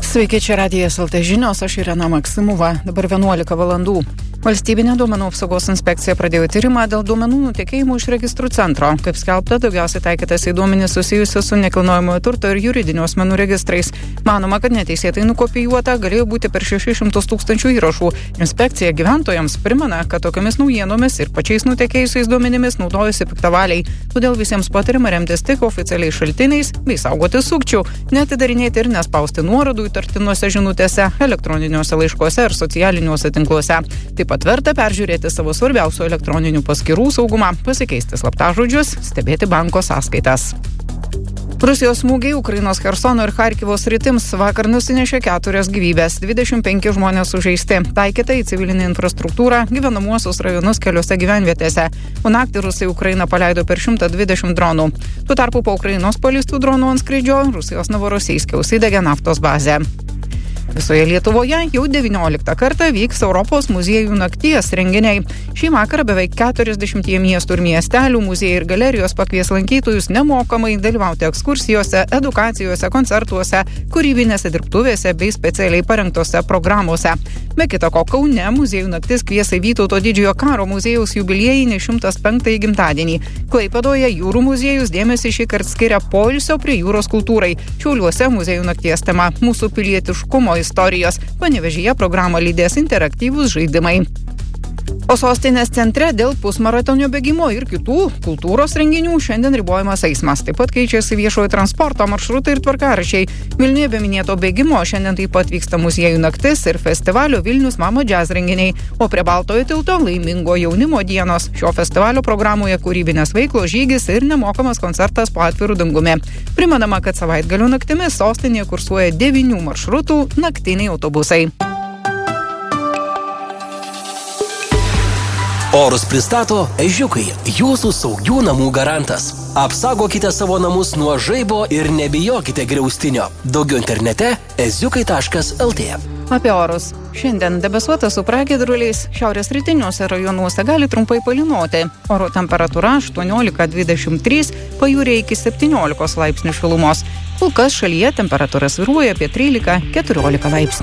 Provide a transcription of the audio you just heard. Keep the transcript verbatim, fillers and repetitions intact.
Sveiki, čia Radijas L T žinios, aš Irena Maksimova, dabar vienuolika valandų. Valstybinė duomenų apsaugos inspekcija pradėjo tyrimą dėl duomenų nutekėjimų iš registrų centro. Kaip skelbta, daugiausiai taikytas į duomenis susijusius su nekilnojamojo turto ir juridinių asmenų registrais. Manoma, kad neteisėtai nukopijuota galėjo būti per šešis šimtus tūkstančių įrašų. Inspekcija gyventojams primena, kad tokiamis naujienomis ir pačiais nutekėjusiais duomenimis naudojasi piktavaliai. Todėl visiems patariama remtis tik oficialiais šaltiniais bei saugoti sukčių, neatidarinėti ir nespausti nuorodų įtartinuose žinutėse, elektroniniuose laiškuose ir socialiniuose tinkluose. Taip pat verta peržiūrėti savo svarbiausių elektroninių paskyrų saugumą, pasikeisti slaptažodžius, stebėti banko sąskaitas. Rusijos smūgiai Ukrainos Chersono ir Charkivo sritims vakar nusinešė keturias gyvybės, dvidešimt penki žmonės sužeisti, taikyta į civilinę infrastruktūrą, gyvenamuosius rajonus keliose gyvenvietėse. O naktį rusai Ukrainą paleido per šimtą dvidešimt dronų. Tuo tarpu po Ukrainos paleistų dronų antskrydžio Rusijos Novorosijske užsidegė naftos bazė. Visoje Lietuvoje jau devynioliktą kartą vyks Europos muziejų nakties renginiai. Šį vakarą beveik keturiasdešimtyje miestų ir miestelių muziejai ir galerijos pakvies lankytojus nemokamai dalyvauti ekskursijose, edukacijose, koncertuose, kūrybinėse dirbtuvėse bei specialiai parengtose programuose. Be kita ko, Kaune muziejų naktis kvies į Vytauto didžiojo karo muziejaus jubiliejinį šimtas penktąjį gimtadienį. Klaipėdoje jūrų muziejus dėmesį šįkart skiria poilsio prie jūros kultūrai. Šiauliuose muziejų nakties tema mūsų pilietiškumo istorijos. Panevėžyje programą lydės interaktyvūs žaidimai. O sostinės centre dėl pusmaratonio bėgimo ir kitų kultūros renginių šiandien ribojamas eismas. Taip pat keičiasi viešojo transporto maršrutai ir tvarkaraščiai. Vilniuje be minėto bėgimo šiandien taip pat vyksta muziejų naktis ir festivalio Vilnius Mama Jazz renginiai. O prie Baltojo tilto laimingo jaunimo dienos. Šio festivalio programoje kūrybinės veiklos, žygis ir nemokamas koncertas po atviru dangumi. Primenama, kad savaitgalio naktimis sostinėje kursuoja devynių maršrutų naktiniai autobusai. Orus pristato Ežiukai, jūsų saugių namų garantas. Apsaugokite savo namus nuo žaibo ir nebijokite griaustinio. Daugiau internete eziukai taškas el tė. Apie orus. Šiandien debesuota su pragiedruliais, šiaurės rytiniuose rajonuose gali trumpai palynoti. Oro temperatūra aštuoniolika dvidešimt trys, pajūryje iki septyniolikos laipsnių šilumos. Kol kas šalyje temperatūra svyruoja apie trylika keturiolika laipsnių.